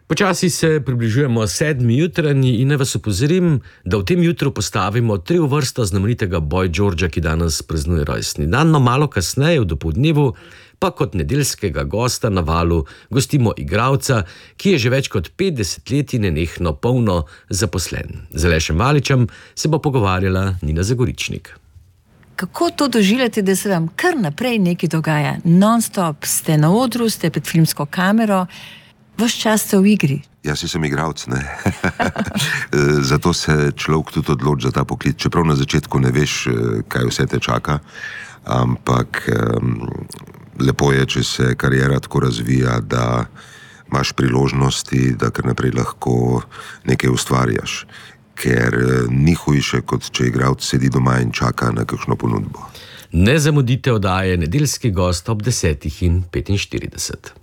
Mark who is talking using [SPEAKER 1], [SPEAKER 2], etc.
[SPEAKER 1] Počasi se približujemo 7. jutranji in naj vas opozorim, da v tem jutru postavimo 3 v vrsto znamenitega Boy Georgea, ki danes praznuje rojstni dan. No, malo kasneje v dopoldnevu pa kot nedeljskega gosta na Valu gostimo igralca, ki je že več kot 50 let nenehno polno zaposlen. Z Alešem Valičem se bo pogovarjala Nina Zagoričnik.
[SPEAKER 2] Kako to doživljate, da se vam kar naprej nekaj dogaja? Non-stop ste na odru, ste pred filmsko kamero, ves čas ste v igri.
[SPEAKER 3] Jaz sem igralec, ne. Zato se človek tudi odloči za ta poklic. Čeprav na začetku ne veš, kaj vse te čaka, ampak lepo je, če se kariera tako razvija, da imaš priložnosti, da kar naprej lahko nekaj ustvarjaš. Ker ni hujše, kot če igralec sedi doma in čaka na kakšno ponudbo.
[SPEAKER 1] Ne zamudite oddaje Nedeljski gost ob 10:45.